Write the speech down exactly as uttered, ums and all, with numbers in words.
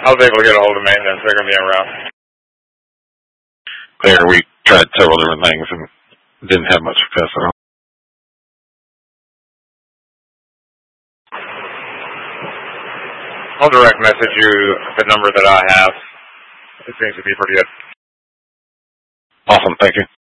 I was able to get a hold of maintenance. They're going to be en route. There, we tried several different things and didn't have much success at all. I'll direct message you the number that I have. It seems to be pretty good. Awesome, thank you.